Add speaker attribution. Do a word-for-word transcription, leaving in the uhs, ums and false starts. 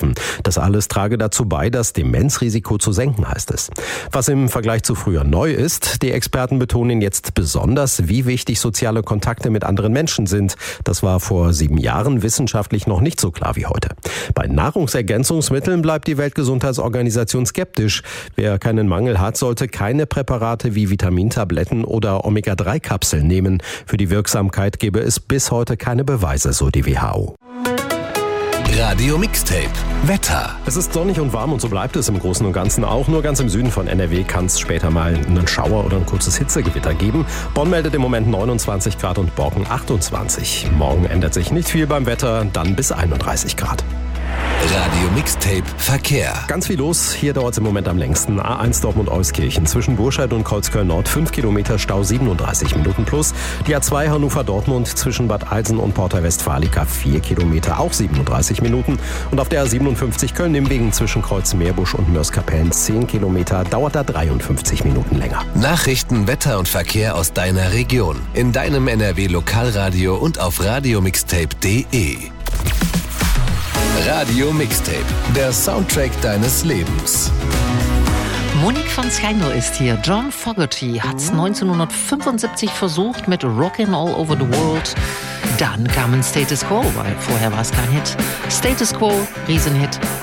Speaker 1: helfen. Das alles trage dazu bei, das Demenzrisiko zu senken, heißt es. Was im Vergleich zu früher neu ist, die Experten betonen jetzt besonders, wie wichtig soziale Kontakte mit anderen Menschen sind. Das war vor sieben Jahren wissenschaftlich noch nicht so klar wie heute. Bei Nahrungsergänzungsmitteln bleibt die Weltgesundheitsorganisation skeptisch. Wer keinen Mangel hat, sollte keine Präparate wie Vitamintabletten oder Omega drei Kapseln nehmen. Für die Wirksamkeit gebe es bis heute keine Beweise, so die W H O.
Speaker 2: Radio Mixtape Wetter.
Speaker 1: Es ist sonnig und warm und so bleibt es im Großen und Ganzen auch. Nur ganz im Süden von N R W kann es später mal einen Schauer oder ein kurzes Hitzegewitter geben. Bonn meldet im Moment neunundzwanzig Grad und Borken achtundzwanzig. Morgen ändert sich nicht viel beim Wetter, dann bis einunddreißig Grad.
Speaker 2: Radio Mixtape Verkehr.
Speaker 1: Ganz viel los, hier dauert es im Moment am längsten. A eins Dortmund-Euskirchen zwischen Burscheid und Kreuzköln-Nord, fünf Kilometer Stau, siebenunddreißig Minuten plus. Die A zwei Hannover-Dortmund zwischen Bad Eilsen und Porta Westfalica, vier Kilometer, auch siebenunddreißig Minuten. Und auf der A siebenundfünfzig Köln-Nimwegen zwischen Kreuz-Meerbusch und Mörs-Kapellen, zehn Kilometer, dauert da dreiundfünfzig Minuten länger.
Speaker 2: Nachrichten, Wetter und Verkehr aus deiner Region. In deinem N R W Lokalradio und auf radiomixtape punkt de. Radio Mixtape, der Soundtrack deines Lebens.
Speaker 3: Monique van Schijndel ist hier. John Fogerty hat es neunzehnhundertfünfundsiebzig versucht mit Rockin' All Over the World. Dann kam ein Status Quo, weil vorher war es kein Hit. Status Quo, Riesenhit.